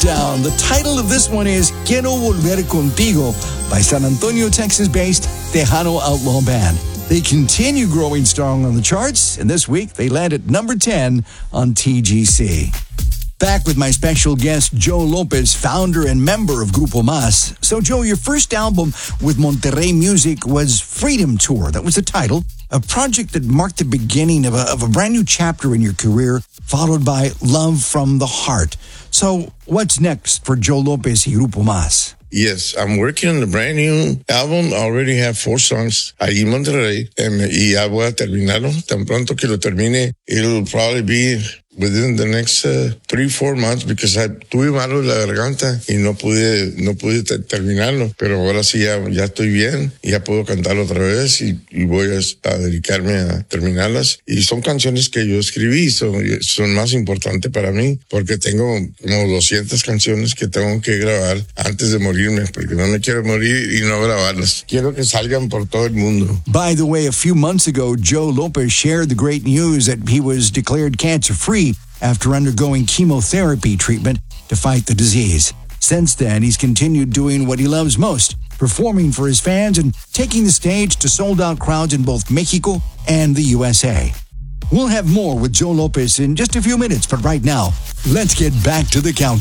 Countdown. The title of this one is Quiero Volver Contigo by San Antonio, Texas-based Tejano Outlaw Band. They continue growing strong on the charts, and this week they landed number 10 on TGC. Back with my special guest, Joe Lopez, founder and member of Grupo Más. So, Joe, your first album with Monterrey Music was Freedom Tour. That was the title, a project that marked the beginning of a brand new chapter in your career, followed by Love from the Heart. So, what's next for Joe Lopez y Grupo Más? Yes, I'm working on a brand new album. I already have 4 songs ahí en Monterrey, y ya voy a terminarlo. Tan pronto que lo termine, it'll probably be within the next 3-4 months, because tuve malo la garganta y no pude terminarlo, pero ahora sí ya estoy bien, y ya puedo cantarlo otra vez y voy a dedicarme a terminarlas. Y son canciones que yo escribí, son más importantes para mí, porque tengo como 200 canciones que tengo que grabar antes de morirme, porque no me quiero morir y no grabarlas. Quiero que salgan por todo el mundo. By the way, a few months ago, Joe Lopez shared the great news that he was declared cancer-free after undergoing chemotherapy treatment to fight the disease. Since then, he's continued doing what he loves most, performing for his fans and taking the stage to sold-out crowds in both Mexico and the USA. We'll have more with Joe Lopez in just a few minutes, but right now, let's get back to the countdown.